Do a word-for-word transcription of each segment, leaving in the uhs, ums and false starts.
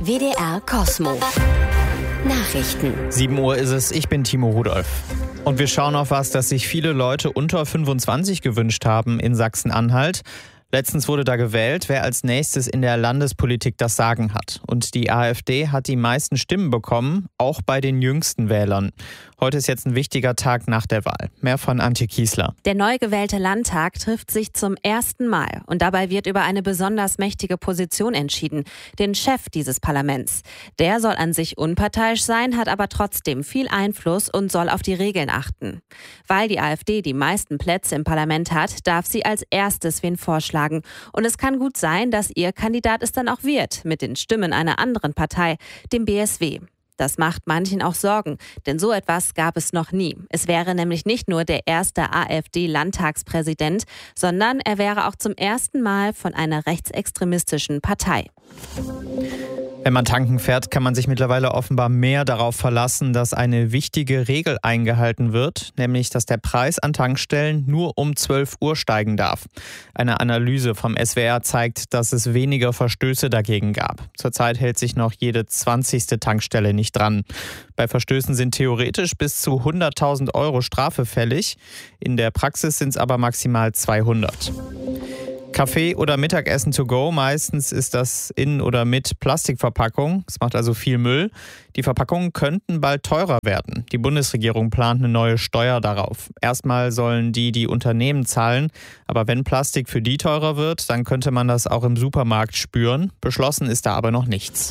W D R Kosmo. Nachrichten. sieben Uhr ist es, ich bin Timo Rudolph. Und wir schauen auf was, das sich viele Leute unter fünfundzwanzig gewünscht haben in Sachsen-Anhalt. Letztens wurde da gewählt, wer als nächstes in der Landespolitik das Sagen hat. Und die AfD hat die meisten Stimmen bekommen, auch bei den jüngsten Wählern. Heute ist jetzt ein wichtiger Tag nach der Wahl. Mehr von Antje Kiesler. Der neu gewählte Landtag trifft sich zum ersten Mal. Und dabei wird über eine besonders mächtige Position entschieden, den Chef dieses Parlaments. Der soll an sich unparteiisch sein, hat aber trotzdem viel Einfluss und soll auf die Regeln achten. Weil die AfD die meisten Plätze im Parlament hat, darf sie als erstes wen vorschlagen. Und es kann gut sein, dass ihr Kandidat es dann auch wird, mit den Stimmen einer anderen Partei, dem B S W. Das macht manchen auch Sorgen, denn so etwas gab es noch nie. Es wäre nämlich nicht nur der erste AfD-Landtagspräsident, sondern er wäre auch zum ersten Mal von einer rechtsextremistischen Partei. Wenn man tanken fährt, kann man sich mittlerweile offenbar mehr darauf verlassen, dass eine wichtige Regel eingehalten wird, nämlich dass der Preis an Tankstellen nur um zwölf Uhr steigen darf. Eine Analyse vom S W R zeigt, dass es weniger Verstöße dagegen gab. Zurzeit hält sich noch jede zwanzigste Tankstelle nicht dran. Bei Verstößen sind theoretisch bis zu hunderttausend Euro Strafe fällig. In der Praxis sind es aber maximal zweihundert. Kaffee oder Mittagessen to go, meistens ist das in oder mit Plastikverpackung. Es macht also viel Müll. Die Verpackungen könnten bald teurer werden. Die Bundesregierung plant eine neue Steuer darauf. Erstmal sollen die die Unternehmen zahlen, aber wenn Plastik für die teurer wird, dann könnte man das auch im Supermarkt spüren. Beschlossen ist da aber noch nichts.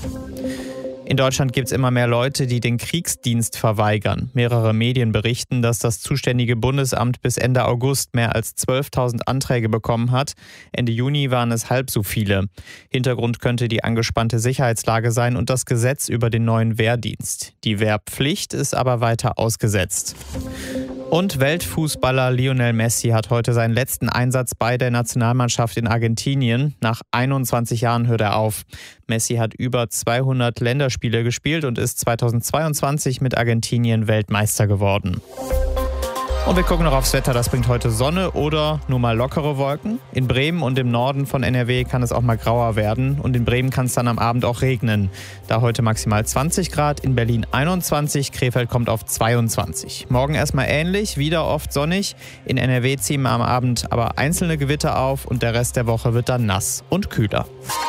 In Deutschland gibt es immer mehr Leute, die den Kriegsdienst verweigern. Mehrere Medien berichten, dass das zuständige Bundesamt bis Ende August mehr als zwölftausend Anträge bekommen hat. Ende Juni waren es halb so viele. Hintergrund könnte die angespannte Sicherheitslage sein und das Gesetz über den neuen Wehrdienst. Die Wehrpflicht ist aber weiter ausgesetzt. Und Weltfußballer Lionel Messi hat heute seinen letzten Einsatz bei der Nationalmannschaft in Argentinien. Nach einundzwanzig Jahren hört er auf. Messi hat über zweihundert Länderspiele gespielt und ist zweitausendzweiundzwanzig mit Argentinien Weltmeister geworden. Und wir gucken noch aufs Wetter. Das bringt heute Sonne oder nur mal lockere Wolken. In Bremen und im Norden von N R W kann es auch mal grauer werden. Und in Bremen kann es dann am Abend auch regnen. Da heute maximal zwanzig Grad, in Berlin einundzwanzig, Krefeld kommt auf zweiundzwanzig. Morgen erstmal ähnlich, wieder oft sonnig. In N R W ziehen wir am Abend aber einzelne Gewitter auf und der Rest der Woche wird dann nass und kühler.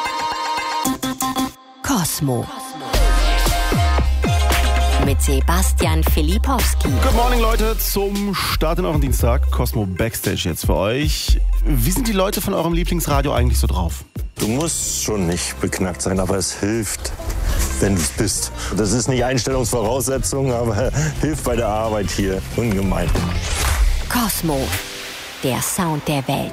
Kosmo. Mit Sebastian Filipowski. Good morning, Leute, zum Start in euren Dienstag. Cosmo Backstage jetzt für euch. Wie sind die Leute von eurem Lieblingsradio eigentlich so drauf? Du musst schon nicht beknackt sein, aber es hilft, wenn du es bist. Das ist nicht Einstellungsvoraussetzung, aber hilft bei der Arbeit hier ungemein. Kosmo, der Sound der Welt.